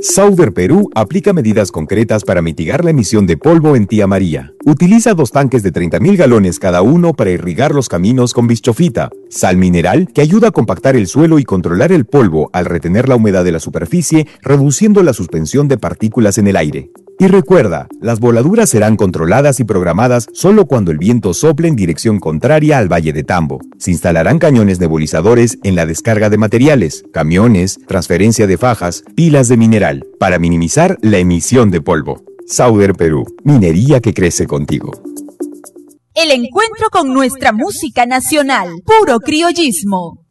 Sauder Perú aplica medidas concretas para mitigar la emisión de polvo en Tía María. Utiliza 2 tanques de 30.000 galones cada uno para irrigar los caminos con bischofita, sal mineral que ayuda a compactar el suelo y controlar el polvo al retener la humedad de la superficie, reduciendo la suspensión de partículas en el aire. Y recuerda, las voladuras serán controladas y programadas solo cuando el viento sople en dirección contraria al Valle de Tambo. Se instalarán cañones nebulizadores en la descarga de materiales, camiones, transferencia de fajas, pilas de mineral, para minimizar la emisión de polvo. Sauder Perú, minería que crece contigo. El encuentro con nuestra música nacional, puro criollismo.